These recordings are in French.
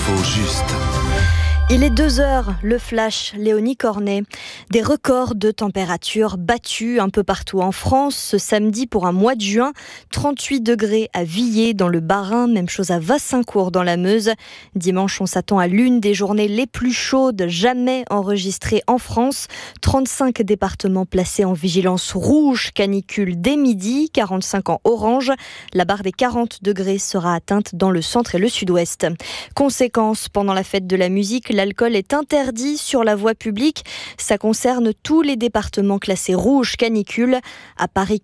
L'info juste. Il est 2h, le flash, Léonie Cornet. Des records de température battus un peu partout en France. Ce samedi pour un mois de juin, 38 degrés à Villers dans le Bas-Rhin, même chose à Wassincourt dans la Meuse. Dimanche, on s'attend à l'une des journées les plus chaudes jamais enregistrées en France. 35 départements placés en vigilance rouge, canicule dès midi, 45 en orange. La barre des 40 degrés sera atteinte dans le centre et le sud-ouest. Conséquence, pendant la fête de la musique, l'alcool est interdit sur la voie publique. Ça concerne tous les départements classés rouge canicule. À Paris,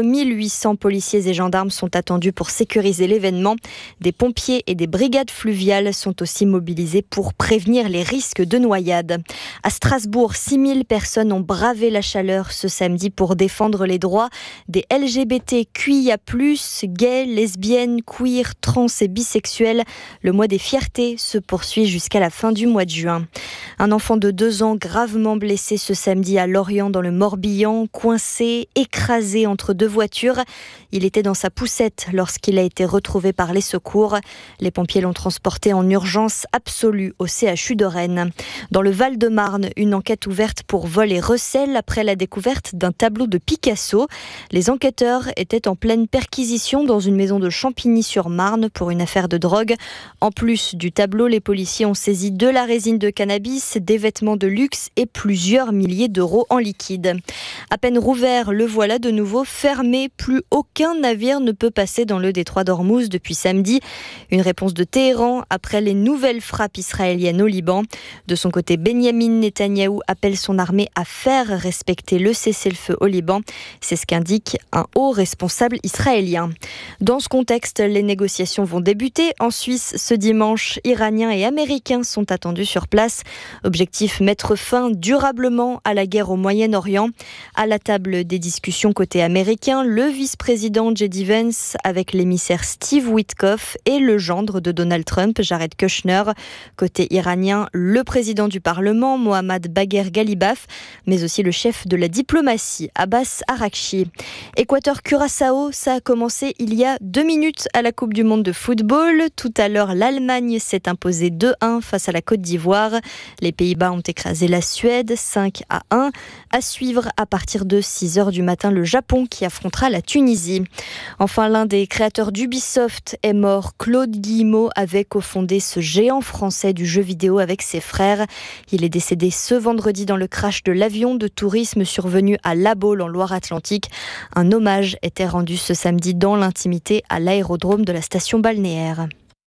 4800 policiers et gendarmes sont attendus pour sécuriser l'événement. Des pompiers et des brigades fluviales sont aussi mobilisés pour prévenir les risques de noyade. À Strasbourg, 6000 personnes ont bravé la chaleur ce samedi pour défendre les droits des LGBTQIA+, gays, lesbiennes, queer, trans et bisexuels. Le mois des fiertés se poursuit jusqu'à la fin du mois de juin. Un enfant de 2 ans gravement blessé ce samedi à Lorient dans le Morbihan, coincé, écrasé entre deux voitures. Il était dans sa poussette lorsqu'il a été retrouvé par les secours. Les pompiers l'ont transporté en urgence absolue au CHU de Rennes. Dans le Val-de-Marne, une enquête ouverte pour vol et recel après la découverte d'un tableau de Picasso. Les enquêteurs étaient en pleine perquisition dans une maison de Champigny-sur-Marne pour une affaire de drogue. En plus du tableau, les policiers ont saisi de la résine de cannabis, des vêtements de luxe et plusieurs milliers d'euros en liquide. À peine rouvert, le voilà de nouveau fermé. Plus aucun navire ne peut passer dans le détroit d'Ormuz depuis samedi. Une réponse de Téhéran après les nouvelles frappes israéliennes au Liban. De son côté, Benyamin Netanyahou appelle son armée à faire respecter le cessez-le-feu au Liban. C'est ce qu'indique un haut responsable israélien. Dans ce contexte, les négociations vont débuter en Suisse ce dimanche. Iraniens et Américains sont attendus sur place. Objectif, mettre fin durablement à la guerre au Moyen-Orient. À la table des discussions côté américain, le vice-président J.D. Vance avec l'émissaire Steve Witkoff et le gendre de Donald Trump, Jared Kushner. Côté iranien, le président du Parlement, Mohammad Bagher Ghalibaf, mais aussi le chef de la diplomatie, Abbas Araghchi. Équateur-Curaçao, ça a commencé il y a 2 minutes à la Coupe du Monde de football. Tout à l'heure, l'Allemagne s'est imposée 2-1 face à la Côte d'Ivoire. Les Pays-Bas ont écrasé la Suède 5-1. À suivre à partir de 6h du matin, le Japon qui affrontera la Tunisie. Enfin, l'un des créateurs d'Ubisoft est mort. Claude Guillemot avait cofondé ce géant français du jeu vidéo avec ses frères. Il est décédé ce vendredi dans le crash de l'avion de tourisme survenu à La Baule en Loire-Atlantique. Un hommage était rendu ce samedi dans l'intimité à l'aérodrome de la station balnéaire.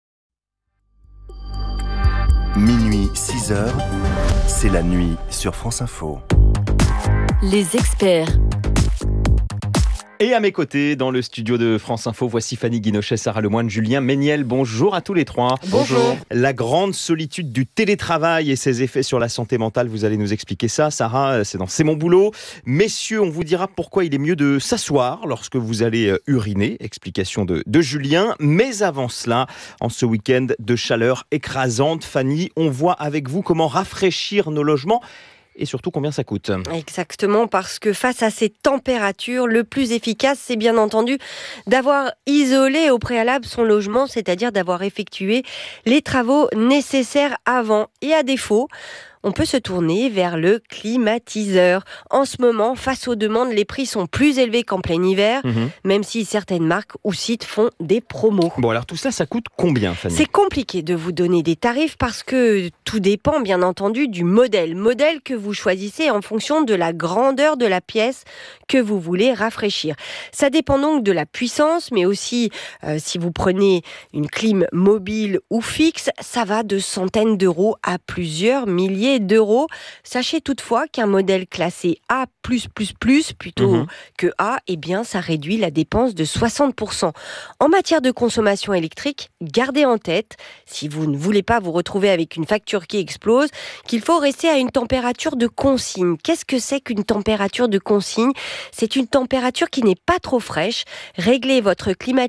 Minuit, 6h, c'est la nuit sur France Info. Les experts. Et à mes côtés, dans le studio de France Info, voici Fanny Guinochet, Sarah Lemoine, Julien Méniel. Bonjour à tous les trois. Bonjour. La grande solitude du télétravail et ses effets sur la santé mentale, vous allez nous expliquer ça. Sarah, c'est dans C'est mon boulot. Messieurs, on vous dira pourquoi il est mieux de s'asseoir lorsque vous allez uriner. Explication de Julien. Mais avant cela, en ce week-end de chaleur écrasante, Fanny, on voit avec vous comment rafraîchir nos logements. Et surtout, combien ça coûte ? Exactement, parce que face à ces températures, le plus efficace, c'est bien entendu d'avoir isolé au préalable son logement, c'est-à-dire d'avoir effectué les travaux nécessaires avant. Et à défaut, on peut se tourner vers le climatiseur. En ce moment, face aux demandes, les prix sont plus élevés qu'en plein hiver, même si certaines marques ou sites font des promos. Bon, alors tout ça coûte combien, Fanny ? C'est compliqué de vous donner des tarifs parce que tout dépend, bien entendu, du modèle. Modèle que vous choisissez en fonction de la grandeur de la pièce que vous voulez rafraîchir. Ça dépend donc de la puissance, mais aussi, si vous prenez une clim mobile ou fixe, ça va de centaines d'euros à plusieurs milliers d'euros. Sachez toutefois qu'un modèle classé A++, plutôt que A, eh bien, ça réduit la dépense de 60%. En matière de consommation électrique, gardez en tête, si vous ne voulez pas vous retrouver avec une facture qui explose, qu'il faut rester à une température de consigne. Qu'est-ce que c'est qu'une température de consigne ? C'est une température qui n'est pas trop fraîche. Réglez votre climatiseur